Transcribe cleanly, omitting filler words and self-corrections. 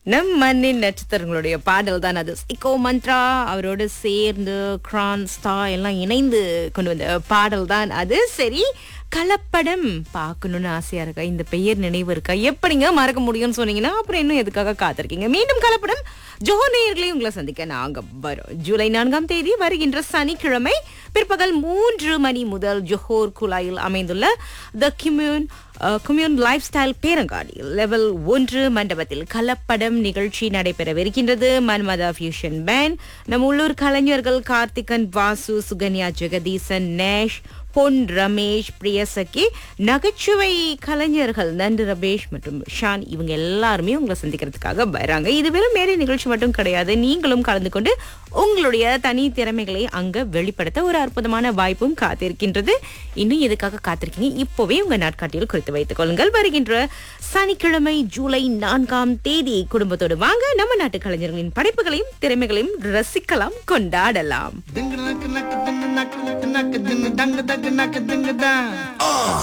நம் மண்ணின் நட்சத்திரங்களுடைய பாடல் தான் அது. இக்கோ மந்த்ரா அவரோடு சேர்ந்து கிரான் ஸ்டா எல்லாம் இணைந்து கொண்டு வந்த பாடல் தான் அது. சரி, கலப்படம் பார்க்கணும்னு ஆசையா இருக்கா? இந்த பெயர் நினைவு இருக்கா? எப்படிங்க மறக்க முடியும்னு சொன்னீங்கன்னா அப்புறம் இன்னும் எதுக்காக காத்திருக்கீங்க? மீண்டும் கலப்படம் ஜோஹர் நேயர்களையும் உங்களை சந்திக்க நாங்க வரோம். ஜூலை 4ஆம் தேதி வருகின்ற சனிக்கிழமை பிற்பகல் 3 மணி முதல் ஜோஹர் குழாயில் அமைந்துள்ள த கம்யூன் லைஃப் ஸ்டைல் பேரங்காடி லெவல் 1 மண்டபத்தில் கலப்படம் நிகழ்ச்சி நடைபெறவிருக்கின்றது. மன்மதா ஃபியூஷன் பேண்ட், நம் உள்ளூர் கலைஞர்கள் கார்த்திகன், வாசு, சுகன்யா, ஜெகதீசன், நேஷ், பொன் ரமேஷ், பிரியசகி, நகைச்சுவை கலைஞர்கள் நண்டு ரபேஷ் மற்றும் ஷான், இவங்க எல்லாருமே உங்களை சந்திக்கிறதுக்காக வராங்க. இது வெறும் மேடை நிகழ்ச்சி மட்டும் கிடையாது. நீங்களும் கலந்து கொண்டு உங்களுடைய தனி திறமைகளை அங்க வெளிப்படுத்த ஒரு அற்புதமான வாய்ப்பும் காத்திருக்கின்றது. இன்னும் எதுக்காக காத்திருக்கீங்க? இப்போவே உங்க நாட்காட்டியில் குறித்து வைத்துக் கொள்ளுங்கள். வருகின்ற சனிக்கிழமை ஜூலை 4ஆம் தேதி குடும்பத்தோடு வாங்க. நம்ம நாட்டு கலைஞர்களின் படைப்புகளையும் திறமைகளையும் ரசிக்கலாம், கொண்டாடலாம்.